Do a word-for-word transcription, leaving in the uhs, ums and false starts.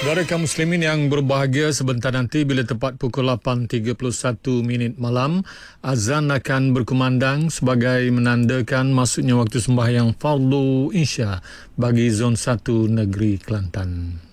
Saudara kaum muslimin yang berbahagia, sebentar nanti bila tepat pukul lapan tiga puluh satu minit malam, azan akan berkumandang sebagai menandakan masuknya waktu sembahyang fardu Isya bagi Zon satu Negeri Kelantan.